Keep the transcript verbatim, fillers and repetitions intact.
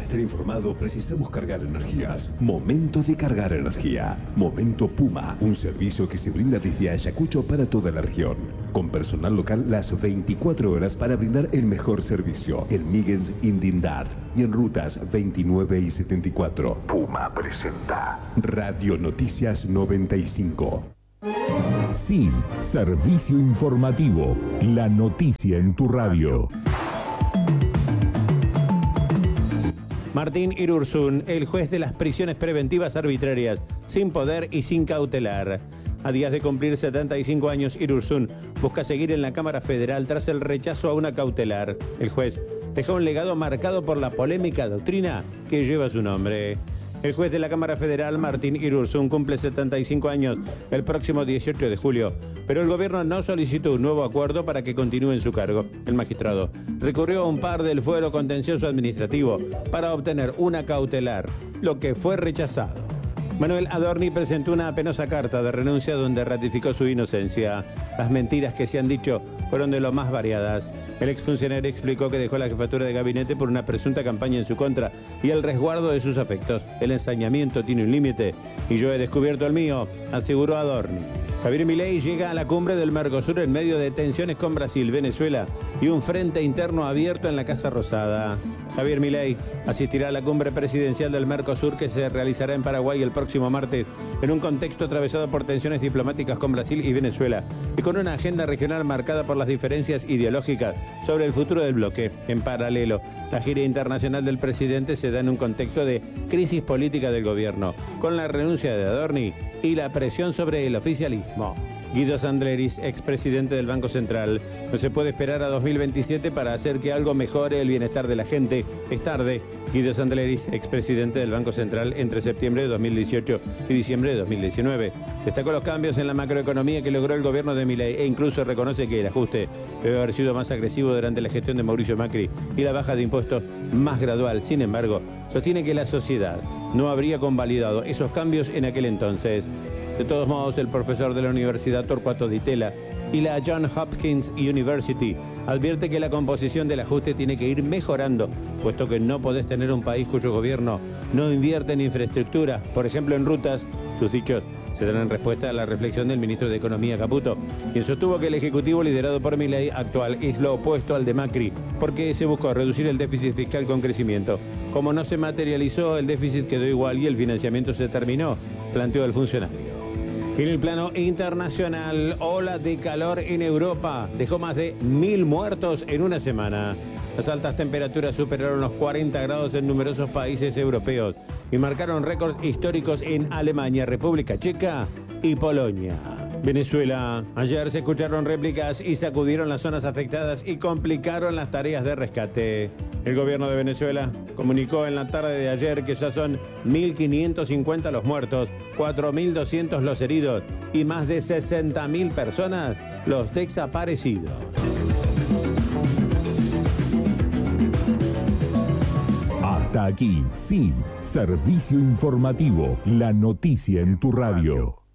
estar informado precisamos cargar energías. Momento de cargar energía. Momento Puma, un servicio que se brinda desde Ayacucho para toda la región. Con personal local las veinticuatro horas para brindar el mejor servicio. En Migens, Indindart y en rutas veintinueve y setenta y cuatro. Puma presenta Radio Noticias noventa y cinco. Sí, servicio informativo. La noticia en tu radio. Martín Irursun, el juez de las prisiones preventivas arbitrarias, sin poder y sin cautelar. A días de cumplir setenta y cinco años, Irursun busca seguir en la Cámara Federal tras el rechazo a una cautelar. El juez dejó un legado marcado por la polémica doctrina que lleva su nombre. El juez de la Cámara Federal, Martín Irursun, cumple setenta y cinco años el próximo dieciocho de julio, pero el gobierno no solicitó un nuevo acuerdo para que continúe en su cargo. El magistrado recurrió a un par del fuero contencioso administrativo para obtener una cautelar, lo que fue rechazado. Manuel Adorni presentó una penosa carta de renuncia donde ratificó su inocencia. Las mentiras que se han dicho fueron de lo más variadas. El exfuncionario explicó que dejó la jefatura de gabinete por una presunta campaña en su contra y el resguardo de sus afectos. El ensañamiento tiene un límite y yo he descubierto el mío, aseguró Adorni. Javier Milei llega a la cumbre del Mercosur en medio de tensiones con Brasil, Venezuela y un frente interno abierto en la Casa Rosada. Javier Milei asistirá a la cumbre presidencial del Mercosur que se realizará en Paraguay el próximo martes en un contexto atravesado por tensiones diplomáticas con Brasil y Venezuela y con una agenda regional marcada por las diferencias ideológicas sobre el futuro del bloque. En paralelo, la gira internacional del presidente se da en un contexto de crisis política del gobierno, con la renuncia de Adorni y la presión sobre el oficialismo. Guido Sandleris, expresidente del Banco Central. No se puede esperar a dos mil veintisiete para hacer que algo mejore el bienestar de la gente. Es tarde. Guido Sandleris, expresidente del Banco Central entre septiembre de dos mil dieciocho y diciembre de dos mil diecinueve. Destacó los cambios en la macroeconomía que logró el gobierno de Milei e incluso reconoce que el ajuste debe haber sido más agresivo durante la gestión de Mauricio Macri y la baja de impuestos más gradual. Sin embargo, sostiene que la sociedad no habría convalidado esos cambios en aquel entonces. De todos modos, el profesor de la Universidad Torcuato Di Tella y la John Hopkins University advierte que la composición del ajuste tiene que ir mejorando, puesto que no podés tener un país cuyo gobierno no invierte en infraestructura, por ejemplo en rutas. Sus dichos se dan en respuesta a la reflexión del ministro de Economía Caputo, quien sostuvo que el Ejecutivo liderado por Milei actual es lo opuesto al de Macri, porque se buscó reducir el déficit fiscal con crecimiento. Como no se materializó, el déficit quedó igual y el financiamiento se terminó, planteó el funcionario. En el plano internacional, ola de calor en Europa dejó más de mil muertos en una semana. Las altas temperaturas superaron los cuarenta grados en numerosos países europeos y marcaron récords históricos en Alemania, República Checa y Polonia. Venezuela. Ayer se escucharon réplicas y sacudieron las zonas afectadas y complicaron las tareas de rescate. El gobierno de Venezuela comunicó en la tarde de ayer que ya son mil quinientos cincuenta los muertos, cuatro mil doscientos los heridos y más de sesenta mil personas los desaparecidos. Hasta aquí, sí, servicio informativo, la noticia en tu radio.